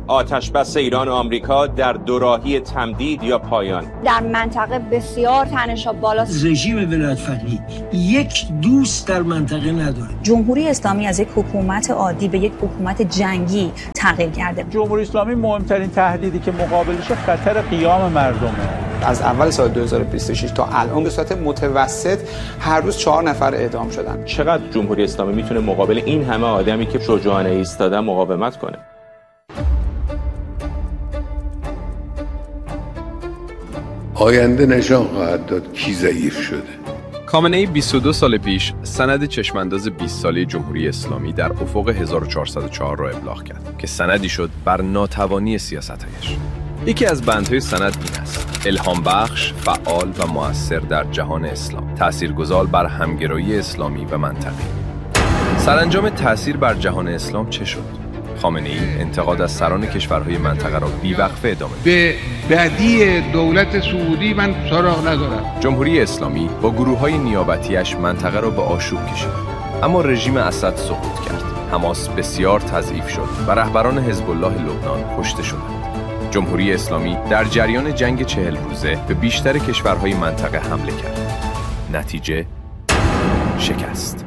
آتشبس ایران و آمریکا در دوراهی تمدید یا پایان. در منطقه بسیار تنش‌ها بالاست. رژیم ولایت‌فقیه یک دوست در منطقه نداره. جمهوری اسلامی از یک حکومت عادی به یک حکومت جنگی تغییر کرده. جمهوری اسلامی مهمترین تهدیدی که مقابلش خطر قیام مردمه. از اول سال 2026 تا الان به صورت متوسط هر روز 4 نفر اعدام شدن. چقدر جمهوری اسلامی میتونه مقابل این همه آدمی که شجاعانه ایستادن مقاومت کنه؟ آینده نشان خواهد داد کی ضعیف شده. خامنه‌ای 22 سال پیش سند چشمانداز 20 ساله جمهوری اسلامی در افق 1404 را ابلاغ کرد که سندی شد بر ناتوانی سیاست‌هایش. یکی از بندهای سند این است: الهام بخش، فعال و مؤثر در جهان اسلام، تاثیرگذار بر همگرایی اسلامی و منطقه‌ای. سرانجام تاثیر بر جهان اسلام چه شد؟ خامنه‌ای انتقاد از سران کشورهای منطقه را بی‌وقفه ادامه داد. به بدی دولت سعودی من سراغ ندارم. جمهوری اسلامی با گروه‌های نیابتیش منطقه را به آشوب کشید، اما رژیم اسد سقوط کرد. حماس بسیار تضعیف شد و رهبران حزب الله لبنان کشته شدند. جمهوری اسلامی در جریان جنگ 40 روزه به بیشتر کشورهای منطقه حمله کرد. نتیجه شکست.